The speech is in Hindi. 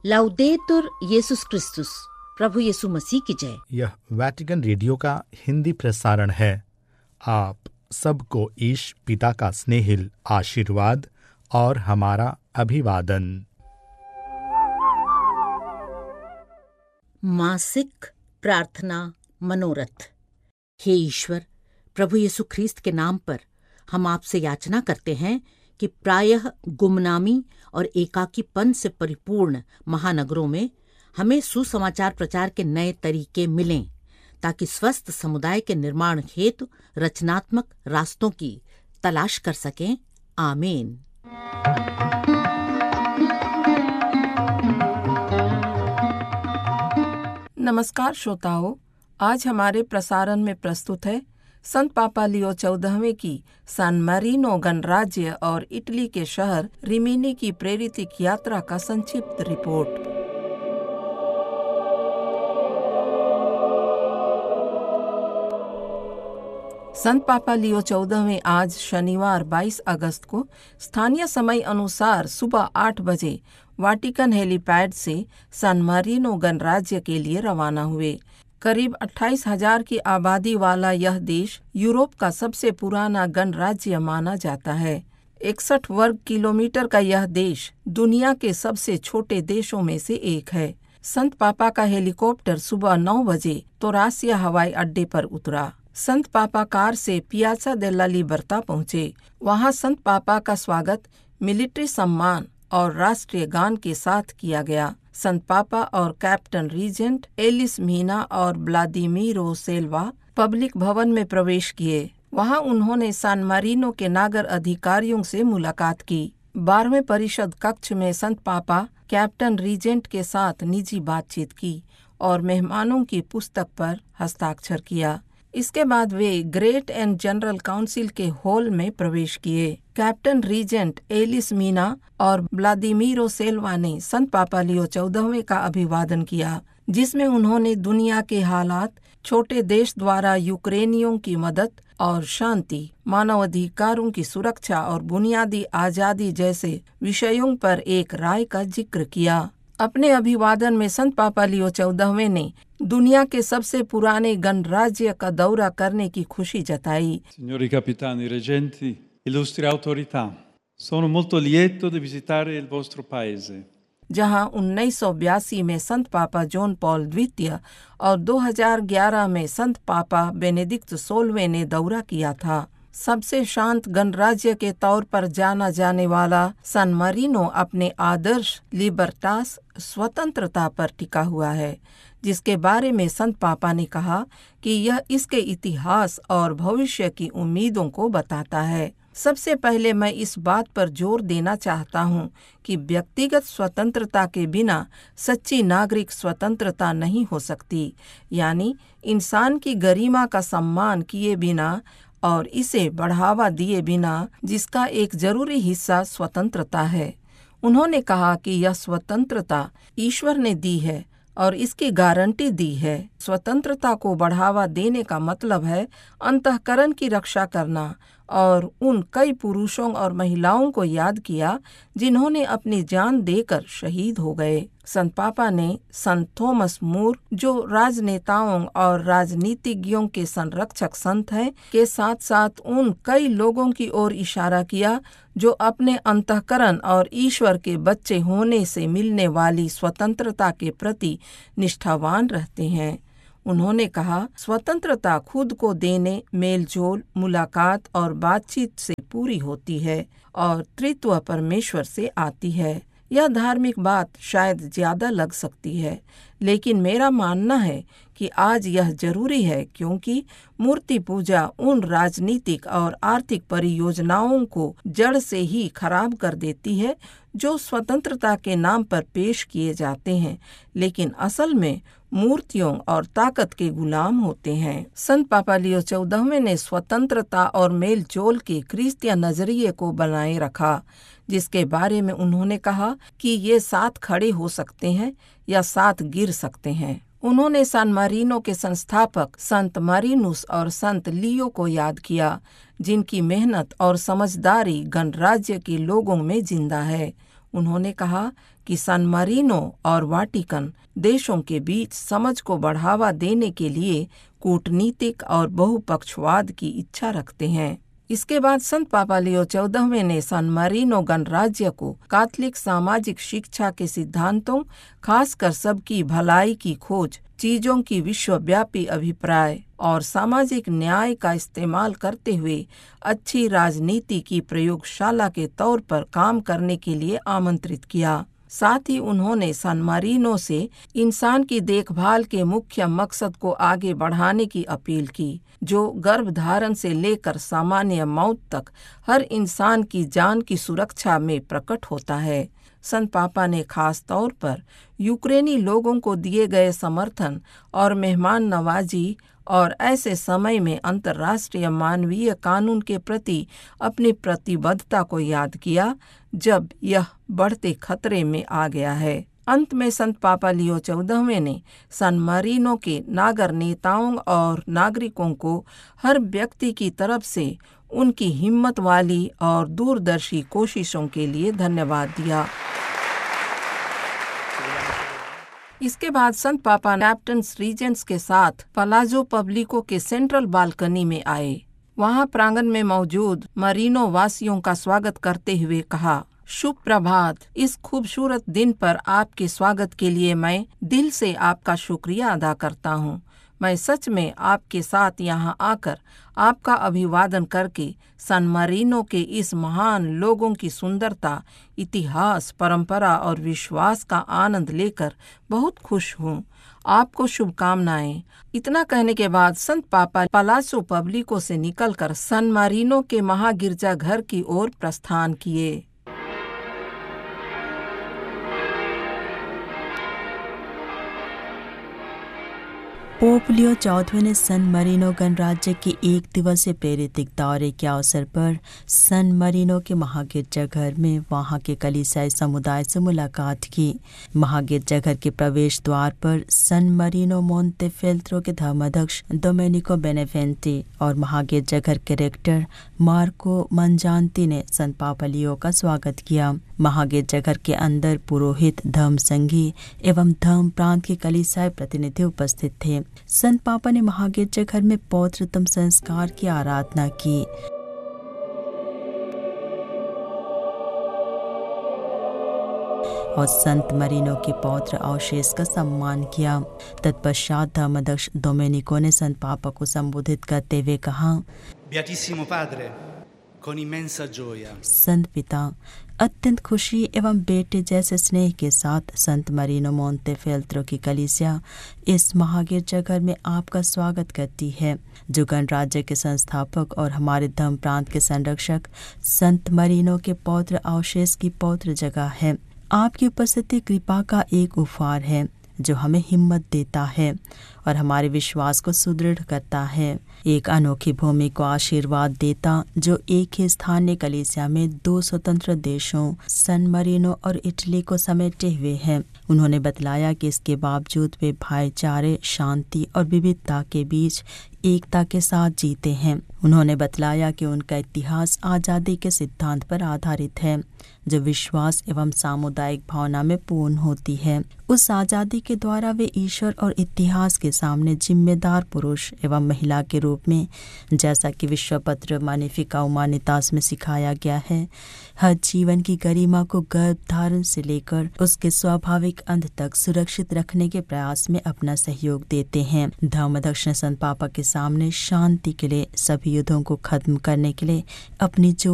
लाउदेतुर येसुस क्रिस्तुस, प्रभु यीशु मसीह की जय। यह वैटिकन रेडियो का हिंदी प्रसारण है। आप सबको ईश पिता का स्नेहिल आशीर्वाद और हमारा अभिवादन। मासिक प्रार्थना मनोरथ। हे ईश्वर, प्रभु यीशु ख्रीस्त के नाम पर हम आपसे याचना करते हैं कि प्रायः गुमनामी और एकाकीपन से परिपूर्ण महानगरों में हमें सुसमाचार प्रचार के नए तरीके मिलें, ताकि स्वस्थ समुदाय के निर्माण हेतु रचनात्मक रास्तों की तलाश कर सकें। आमीन। नमस्कार श्रोताओं, आज हमारे प्रसारण में प्रस्तुत है संत पापा लियो 14वें की सान मारीनो गणराज्य और इटली के शहर रिमिनी की प्रेरित यात्रा का संक्षिप्त रिपोर्ट। संत पापा लियो 14वें आज शनिवार 22 अगस्त को स्थानीय समय अनुसार सुबह 8 बजे वाटिकन हेलीपैड से सान मारीनो गणराज्य के लिए रवाना हुए। करीब 28,000 की आबादी वाला यह देश यूरोप का सबसे पुराना गणराज्य माना जाता है। 61 वर्ग किलोमीटर का यह देश दुनिया के सबसे छोटे देशों में से एक है। संत पापा का हेलीकॉप्टर सुबह 9 बजे तोरासिया हवाई अड्डे पर उतरा। संत पापा कार से पियाजा देला लिबर्ता पहुंचे। वहां संत पापा का स्वागत मिलिट्री सम्मान और राष्ट्रीय गान के साथ किया गया। संत पापा और कैप्टन रीजेंट एलिस मीना और व्लादिमीरो सेल्वा पब्लिक भवन में प्रवेश किए। वहां उन्होंने सान मारीनो के नागर अधिकारियों से मुलाकात की। 12वें परिषद कक्ष में संत पापा कैप्टन रीजेंट के साथ निजी बातचीत की और मेहमानों की पुस्तक पर हस्ताक्षर किया। इसके बाद वे ग्रेट एंड जनरल काउंसिल के हॉल में प्रवेश किए। कैप्टन रीजेंट एलिस मीना और व्लादिमीरो सेल्वा ने संत पापा लियो 14वें का अभिवादन किया, जिसमें उन्होंने दुनिया के हालात, छोटे देश द्वारा यूक्रेनियों की मदद और शांति, मानवाधिकारों की सुरक्षा और बुनियादी आजादी जैसे विषयों पर एक राय का जिक्र किया। अपने अभिवादन में संत पापा लियो 14वें ने दुनिया के सबसे पुराने गणराज्य का दौरा करने की खुशी जताई। Signori capitani reggenti, illustri autorità, sono molto lieto di visitare il vostro paese. जहां 1982 में संत पापा जॉन पॉल द्वितीय और 2011 में संत पापा बेनेडिक्ट 16वें ने दौरा किया था। सबसे शांत गणराज्य के तौर पर जाना जाने वाला सान मारीनो अपने आदर्श लिबर्टास स्वतंत्रता पर टिका हुआ है, जिसके बारे में संत पापा ने कहा कि यह इसके इतिहास और भविष्य की उम्मीदों को बताता है। सबसे पहले मैं इस बात पर जोर देना चाहता हूँ कि व्यक्तिगत स्वतंत्रता के बिना सच्ची नागरिक स्वतंत्रता नहीं हो सकती, यानी इंसान की गरिमा का सम्मान किए बिना और इसे बढ़ावा दिए बिना, जिसका एक जरूरी हिस्सा स्वतंत्रता है। उन्होंने कहा कि यह स्वतंत्रता ईश्वर ने दी है और इसकी गारंटी दी है। स्वतंत्रता को बढ़ावा देने का मतलब है अंतःकरण की रक्षा करना और उन कई पुरुषों और महिलाओं को याद किया जिन्होंने अपनी जान देकर शहीद हो गए। संत पापा ने संत थॉमस मूर, जो राजनेताओं और राजनीतिज्ञों के संरक्षक संत हैं, के साथ साथ उन कई लोगों की ओर इशारा किया जो अपने अंतःकरण और ईश्वर के बच्चे होने से मिलने वाली स्वतंत्रता के प्रति निष्ठावान रहते हैं। उन्होंने कहा, स्वतंत्रता खुद को देने, मेलजोल, मुलाकात और बातचीत से पूरी होती है और त्रित्व परमेश्वर से आती है। यह धार्मिक बात शायद ज्यादा लग सकती है, लेकिन मेरा मानना है कि आज यह जरूरी है, क्योंकि मूर्ति पूजा उन राजनीतिक और आर्थिक परियोजनाओं को जड़ से ही खराब कर देती है जो स्वतंत्रता के नाम पर पेश किए जाते हैं, लेकिन असल में मूर्तियों और ताकत के गुलाम होते हैं। संत पापा लियो 14वें ने स्वतंत्रता और मेलजोल के क्रिस्तीय नजरिए को बनाए रखा, जिसके बारे में उन्होंने कहा कि ये साथ खड़े हो सकते हैं या साथ गिर सकते हैं। उन्होंने सान मारीनो के संस्थापक संत मारीनुस और संत लियो को याद किया, जिनकी मेहनत और समझदारी गणराज्य के लोगों में जिंदा है। उन्होंने कहा कि सान मारिनो और वाटिकन देशों के बीच समझ को बढ़ावा देने के लिए कूटनीतिक और बहुपक्षवाद की इच्छा रखते हैं। इसके बाद संत पापा लियो 14वें ने सान मारिनो गणराज्य को कैथोलिक सामाजिक शिक्षा के सिद्धांतों, खासकर सबकी भलाई की खोज, चीजों की विश्वव्यापी अभिप्राय और सामाजिक न्याय का इस्तेमाल करते हुए अच्छी राजनीति की प्रयोगशाला के तौर पर काम करने के लिए आमंत्रित किया। साथ ही उन्होंने सान मारिनो से इंसान की देखभाल के मुख्य मकसद को आगे बढ़ाने की अपील की, जो गर्भधारण से लेकर सामान्य मौत तक हर इंसान की जान की सुरक्षा में प्रकट होता है। संत पापा ने खास तौर पर यूक्रेनी लोगों को दिए गए समर्थन और मेहमान नवाजी और ऐसे समय में अंतर्राष्ट्रीय मानवीय कानून के प्रति अपनी प्रतिबद्धता को याद किया, जब यह बढ़ते खतरे में आ गया है। अंत में संत पापा लियो 14वें ने सान मारिनो के नागर नेताओं और नागरिकों को हर व्यक्ति की तरफ से उनकी हिम्मत वाली और दूरदर्शी कोशिशों के लिए धन्यवाद दिया। इसके बाद संत पापा कैप्टन्स रीजेंट्स के साथ पलाजो पब्लिको के सेंट्रल बालकनी में आए। वहां प्रांगण में मौजूद मारिनो वासियों का स्वागत करते हुए कहा, शुभ प्रभात। इस खूबसूरत दिन पर आपके स्वागत के लिए मैं दिल से आपका शुक्रिया अदा करता हूँ। मैं सच में आपके साथ यहाँ आकर आपका अभिवादन करके सान मारिनो के इस महान लोगों की सुंदरता, इतिहास, परंपरा और विश्वास का आनंद लेकर बहुत खुश हूँ। आपको शुभकामनाएं। इतना कहने के बाद संत पापा पलाजो पब्लिको से निकलकर सान मारिनो के महागिरजाघर की ओर प्रस्थान किए। पोप लियो 14वें ने सान मारिनो गणराज्य के एक दिवसीय प्रेरित दौरे के अवसर पर सान मारिनो के महागिरजाघर में वहां के कलीसियाई समुदाय से मुलाकात की। महागिरजाघर के प्रवेश द्वार पर सान मारिनो मोंटेफेल्ट्रो के धर्माध्यक्ष डोमेनिको बेनेवेंटी और महागिरजाघर के रेक्टर मार्को मंजांती ने संत पापा लियो का स्वागत किया। महागिरजाघर के अंदर पुरोहित, धर्म संघी एवं धर्म प्रांत के कलीसियाई प्रतिनिधि उपस्थित थे। संत पापा ने महागिरजाघर में पौत्रतम संस्कार की आराधना की। और संत मारिनो के पौत्र अवशेष का सम्मान किया। तत्पश्चात धर्माध्यक्ष डोमेनिको ने संत पापा को संबोधित करते हुए कहा, Beatissimo Padre, con immensa gioia. संत पिता, अत्यंत खुशी एवं बेटे जैसे स्नेह के साथ संत मारिनो मोंटेफेल्ट्रो की कलीसिया इस महागिरजाघर में आपका स्वागत करती है, जो गणराज्य के संस्थापक और हमारे धर्म प्रांत के संरक्षक संत मारिनो के पौत्र अवशेष की पौत्र जगह है। आपकी उपस्थिति कृपा का एक उपहार है जो हमें हिम्मत देता है और हमारे विश्वास को सुदृढ़ करता है। एक अनोखी भूमि को आशीर्वाद देता जो एक ही स्थानीय कलीसिया में 2 स्वतंत्र देशों सान मारिनो और इटली को समेटे हुए हैं। उन्होंने बतलाया कि इसके बावजूद वे भाईचारे, शांति और विविधता के बीच एकता के साथ जीते हैं। उन्होंने बतलाया कि उनका इतिहास आज़ादी के सिद्धांत पर आधारित है, जो विश्वास एवं सामुदायिक भावना में पूर्ण होती है। उस आज़ादी के द्वारा वे ईश्वर और इतिहास के सामने जिम्मेदार पुरुष एवं महिला के रूप में, जैसा कि विश्व पत्र मैग्निफिका ह्यूमैनिटास में सिखाया गया है, हर जीवन की गरिमा को गर्भधारण से लेकर उसके स्वाभाविक अंत तक सुरक्षित रखने के प्रयास में अपना सहयोग देते हैं। धर्माध्यक्ष ने संत पापा के सामने शांति के लिए, सभी युद्धों को खत्म करने के लिए अपनी जो